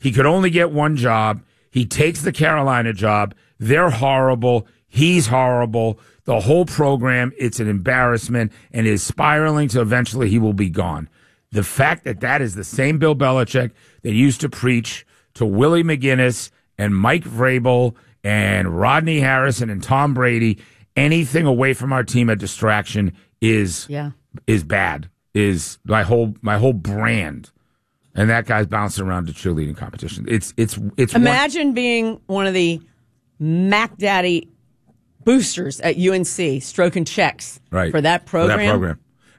He could only get one job. He takes the Carolina job. They're horrible. He's horrible. The whole program, it's an embarrassment and is spiraling to eventually he will be gone. The fact that that is the same Bill Belichick that used to preach to Willie McGinnis and Mike Vrabel and Rodney Harrison and Tom Brady, anything away from our team a distraction is bad, is my whole brand. And that guy's bouncing around to cheerleading competition. It's Imagine being one of the Mac Daddy boosters at UNC, stroking checks for that program.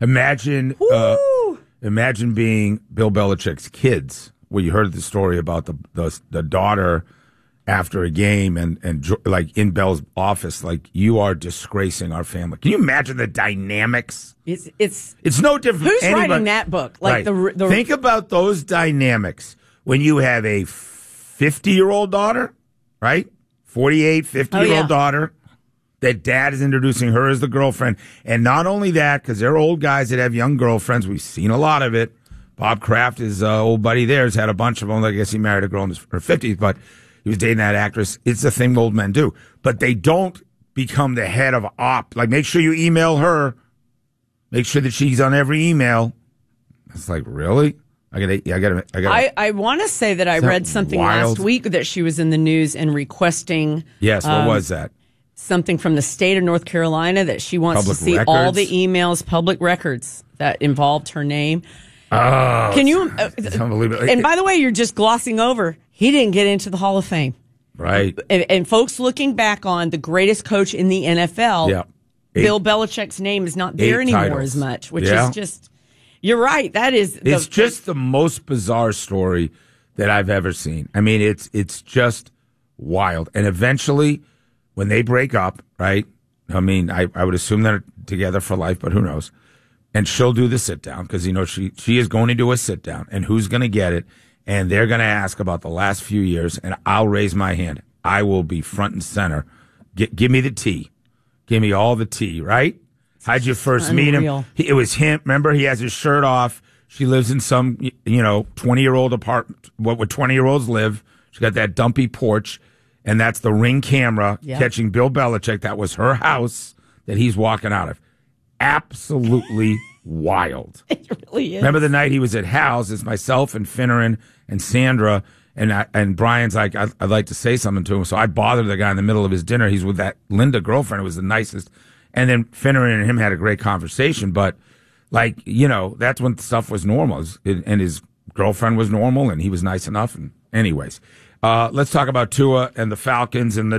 Imagine being Bill Belichick's kids. Well, you heard the story about the daughter after a game and like in Bell's office, like, you are disgracing our family. Can you imagine the dynamics? It's no different. Who's writing that book? Like right. Think about those dynamics when you have a 50-year-old daughter, right? 48, 50-year-old daughter. That dad is introducing her as the girlfriend. And not only that, because they're old guys that have young girlfriends. We've seen a lot of it. Bob Kraft, his old buddy there, has had a bunch of them. I guess he married a girl in her 50s, but he was dating that actress. It's the thing old men do. But they don't become the head of op. Like, make sure you email her. Make sure that she's on every email. It's like, really? I want to say that I read something last week that she was in the news and requesting. Yes, what was that? Something from the state of North Carolina that she wants public to see records? all the emails, public records that involved her name. Oh, can you? It's unbelievable. And by the way, you're just glossing over. He didn't get into the Hall of Fame, right? And folks looking back on the greatest coach in the NFL, Bill Belichick's name is not there anymore as much, which is just. You're right. That is. It's just the most bizarre story that I've ever seen. I mean, it's just wild. And eventually, when they break up, right? I mean, I would assume they're together for life, but who knows? And she'll do the sit down because, she is going to do a sit down, and who's going to get it? And they're going to ask about the last few years, and I'll raise my hand. I will be front and center. Give me the tea. Give me all the tea, right? How'd you first meet him? It was him. Remember, he has his shirt off. She lives in some, 20-year-old apartment, what would 20-year-olds live. She got that dumpy porch. And that's the Ring camera catching Bill Belichick. That was her house that he's walking out of. Absolutely wild. It really is. Remember the night he was at Hal's? It's myself and Finneran and Sandra. And Brian's like, I'd like to say something to him. So I bothered the guy in the middle of his dinner. He's with that Linda girlfriend. It was the nicest. And then Finneran and him had a great conversation. But, that's when stuff was normal. And his girlfriend was normal, and he was nice enough. And anyways. Let's talk about Tua and the Falcons. And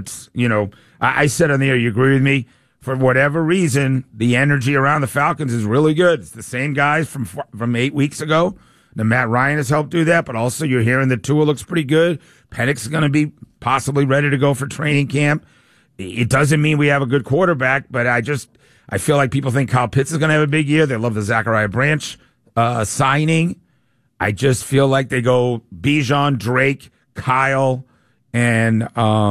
I said on the air, you agree with me? For whatever reason, the energy around the Falcons is really good. It's the same guys from 8 weeks ago. Now, Matt Ryan has helped do that, but also you're hearing that Tua looks pretty good. Penix is going to be possibly ready to go for training camp. It doesn't mean we have a good quarterback, but I feel like people think Kyle Pitts is going to have a big year. They love the Zachariah Branch signing. I just feel like they go Bijan, Drake, Kyle, and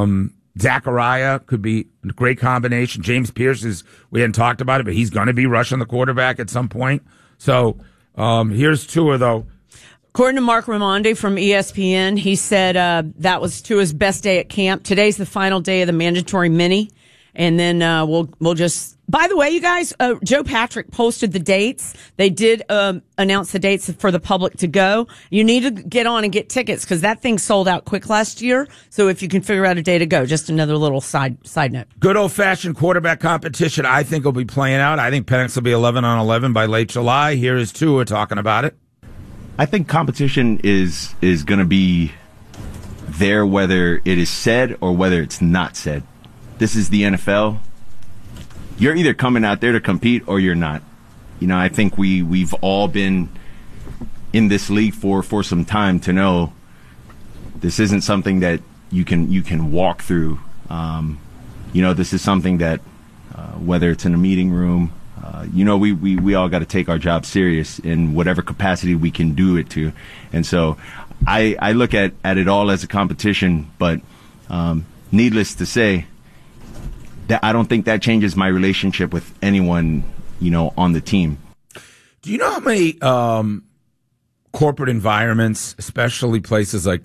Zachariah could be a great combination. James Pierce we hadn't talked about it, but he's going to be rushing the quarterback at some point. So here's Tua, though. According to Mark Raimondi from ESPN, he said that was Tua's best day at camp. Today's the final day of the mandatory mini. And then we'll just... By the way, you guys, Joe Patrick posted the dates. They did announce the dates for the public to go. You need to get on and get tickets because that thing sold out quick last year. So if you can figure out a day to go, just another little side note. Good old-fashioned quarterback competition, I think, will be playing out. I think Penix will be 11-on-11 by late July. Here is Tua talking about it. I think competition is going to be there whether it is said or whether it's not said. This is the NFL. You're either coming out there to compete or you're not. I think we've all been in this league for some time to know this isn't something that you can walk through. This is something that whether it's in a meeting room, we all got to take our job serious in whatever capacity we can do it to. And so I look at it all as a competition, but needless to say, that I don't think that changes my relationship with anyone, on the team. Do you know how many corporate environments, especially places like